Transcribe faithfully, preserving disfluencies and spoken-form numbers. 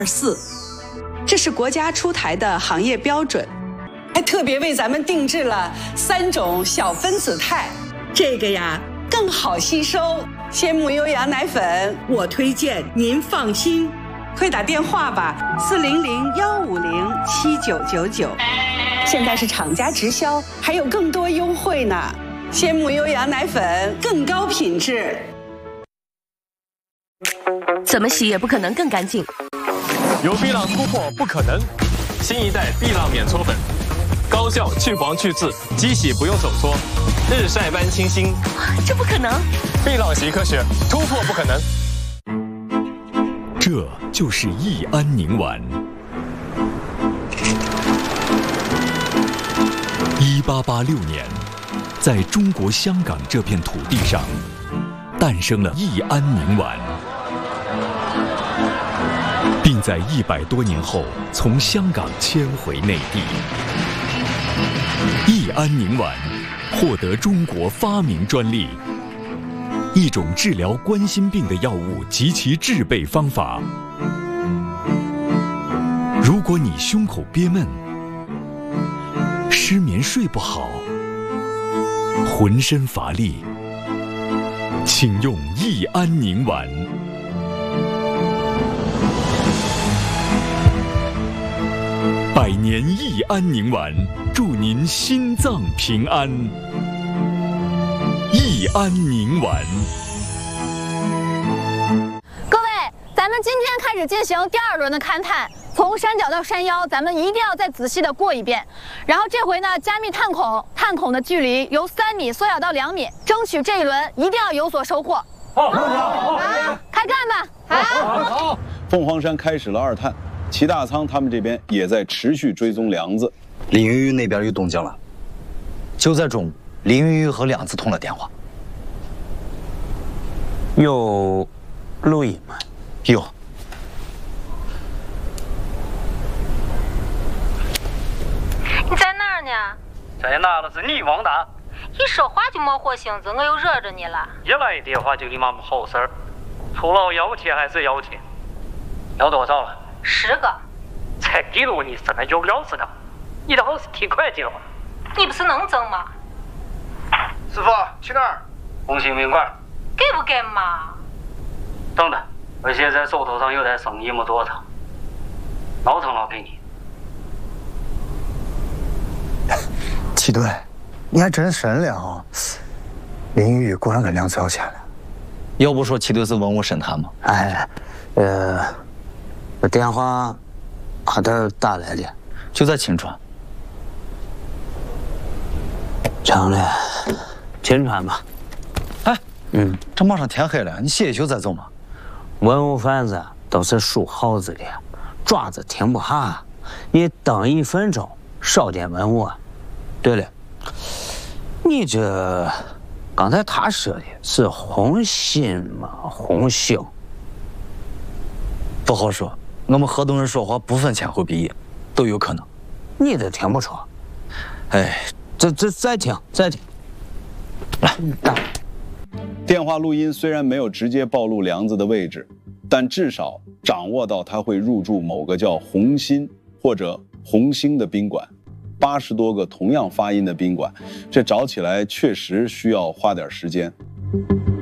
四，这是国家出台的行业标准，还特别为咱们定制了三种小分子肽，这个呀更好吸收。鲜母优羊奶粉，我推荐您放心，快打电话吧，四零零幺五零七九九九。现在是厂家直销，还有更多优惠呢。鲜母优羊奶粉更高品质， 怎么洗也不可能更干净。 有碧浪突破不可能，新一代碧浪免搓粉，高效去黄去渍，机洗不用手搓，日晒般清新。 这不可能！ 碧浪洗科学，突破不可能。 这就是益安宁丸。一八八六年，在中国香港这片土地上，诞生了益安宁丸，并在一百多年后从香港迁回内地。益安宁丸获得中国发明专利，一种治疗冠心病的药物及其制备方法。如果你胸口憋闷、失眠睡不好、浑身乏力，请用益安宁丸。百年益安宁丸，祝您心脏平安。益安宁丸。 各位，咱们今天开始进行第二轮的勘探，从山脚到山腰，咱们一定要再仔细的过一遍。然后这回呢，加密探孔，探孔的距离由三米缩小到两米，争取这一轮一定要有所收获。好，好，好，开干吧！好， 好。凤凰山开始了二探，齐大仓他们这边也在持续追踪梁子。 林云玉那边有动静了。就在中午，林云玉和梁子通了电话。 有录音吗？ 有。 你在哪儿呢？ 在哪了？是你王大。 一说话就没活性子，我又惹着你了。 一来电话就你妈没好事儿，除了要钱还是要钱，要多少了？ 十个。 才给了你这个有料子的，你的好是提款机了吗？ 你不是能挣吗？ 师傅去哪儿？红星宾馆。 给不给嘛？ 等等，我现在手头上有点生意没做成，老成了给你。 齐队，你还真神了啊！林玉果然跟梁子要钱了。要不说齐队是文武神探吗？ 哎，呃，我电话还得打来的， 就在秦川。 这样的，秦川吧。 哎， 嗯， 这马上天黑了，你歇一宿再走嘛。 文物贩子都是属耗子的，爪子停不下，你等一分钟，少点文物。对了，你这刚才他说的是红心吗？红星？ 不好说，我们河东人说话不分前后鼻音，都有可能。 你都听不出？ 哎， 这这再听再听。来，打。 电话录音虽然没有直接暴露梁子的位置，但至少掌握到他会入住某个叫红心或者红星的宾馆。八十多个同样发音的宾馆，这找起来确实需要花点时间。